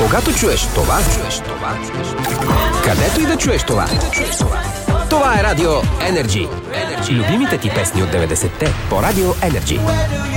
Когато чуеш това, където и да чуеш това. Това е Радио Energy. Любимите ти песни от 90-те по Радио Energy.